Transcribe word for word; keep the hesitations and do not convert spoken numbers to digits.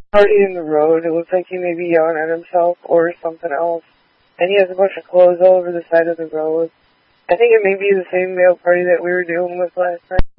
party in the road. It looks like he may be yelling at himself or something else. And he has a bunch of clothes all over the side of the road. I think it may be the same male party that we were dealing with last night.